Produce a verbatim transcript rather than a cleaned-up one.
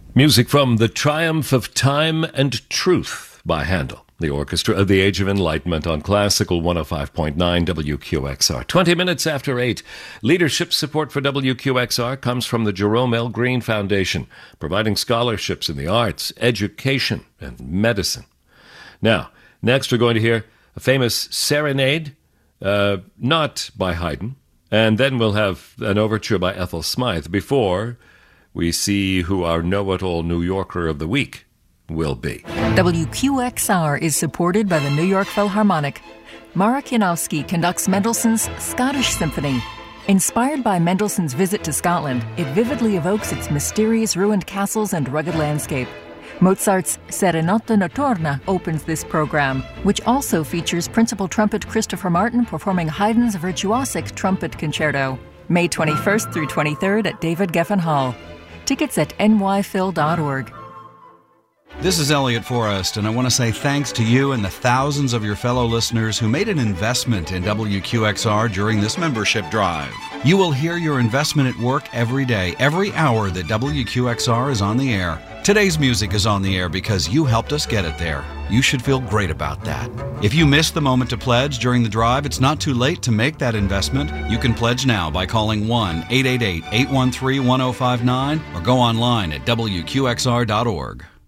Music from The Triumph of Time and Truth by Handel, the Orchestra of the Age of Enlightenment on Classical one oh five point nine W Q X R. twenty minutes after eight, leadership support for W Q X R comes from the Jerome L. Green Foundation, providing scholarships in the arts, education, and medicine. Now, next we're going to hear a famous serenade, uh, not by Haydn, and then we'll have an overture by Ethel Smythe before we see who our know-it-all New Yorker of the week will be. W Q X R is supported by the New York Philharmonic. Marek Janowski conducts Mendelssohn's Scottish Symphony. Inspired by Mendelssohn's visit to Scotland, it vividly evokes its mysterious ruined castles and rugged landscape. Mozart's Serenata Notturna opens this program, which also features principal trumpet Christopher Martin performing Haydn's Virtuosic Trumpet Concerto. May twenty-first through twenty-third at David Geffen Hall. Tickets at N Y phil dot org. This is Elliot Forrest, and I want to say thanks to you and the thousands of your fellow listeners who made an investment in W Q X R during this membership drive. You will hear your investment at work every day, every hour that W Q X R is on the air. Today's music is on the air because you helped us get it there. You should feel great about that. If you missed the moment to pledge during the drive, it's not too late to make that investment. You can pledge now by calling one eight eight eight, eight one three, one oh five nine or go online at W Q X R dot org.